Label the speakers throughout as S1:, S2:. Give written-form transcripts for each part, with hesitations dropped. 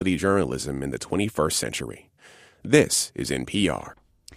S1: journalism in the 21st century. This is NPR.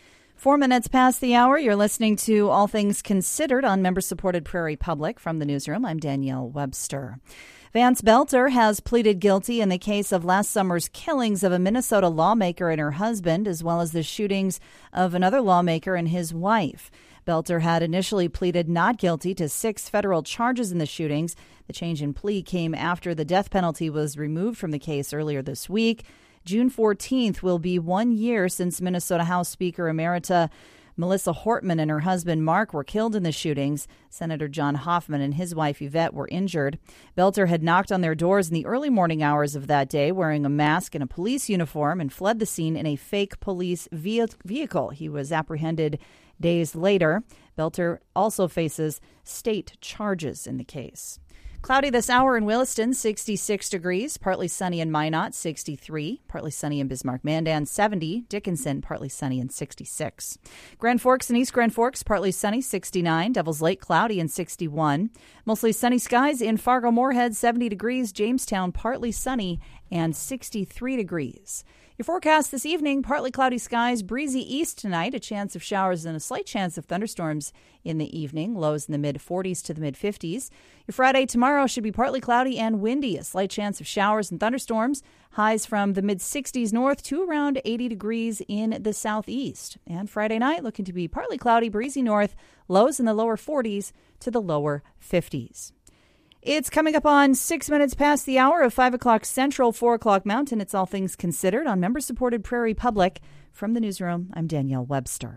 S2: 4 minutes past the hour. You're listening to All Things Considered on member-supported Prairie Public. From the newsroom, I'm Danielle Webster. Vance Belter has pleaded guilty in the case of last summer's killings of a Minnesota lawmaker and her husband, as well as the shootings of another lawmaker and his wife. Belter had initially pleaded not guilty to 6 federal charges in the shootings. The change in plea came after the death penalty was removed from the case earlier this week. June 14th will be 1 year since Minnesota House Speaker Emerita Melissa Hortman and her husband Mark were killed in the shootings. Senator John Hoffman and his wife Yvette were injured. Belter had knocked on their doors in the early morning hours of that day wearing a mask and a police uniform and fled the scene in a fake police vehicle. He was apprehended days later. Belter also faces state charges in the case. Cloudy this hour in Williston, 66 degrees. Partly sunny in Minot, 63. Partly sunny in Bismarck-Mandan, 70. Dickinson, partly sunny and 66. Grand Forks and East Grand Forks, partly sunny, 69. Devils Lake, cloudy and 61. Mostly sunny skies in Fargo-Moorhead, 70 degrees. Jamestown, partly sunny and 63 degrees. Your forecast this evening, partly cloudy skies, breezy east tonight, a chance of showers and a slight chance of thunderstorms in the evening, lows in the mid-40s to the mid-50s. Your Friday tomorrow should be partly cloudy and windy, a slight chance of showers and thunderstorms, highs from the mid-60s north to around 80 degrees in the southeast. And Friday night looking to be partly cloudy, breezy north, lows in the lower 40s to the lower 50s. It's coming up on 6 minutes past the hour of 5 o'clock Central, 4 o'clock Mountain. It's All Things Considered on member-supported Prairie Public. From the newsroom, I'm Danielle Webster.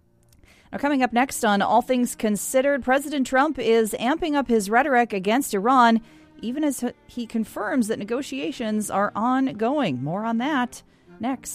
S2: Now, coming up next on All Things Considered, President Trump is amping up his rhetoric against Iran, even as he confirms that negotiations are ongoing. More on that next.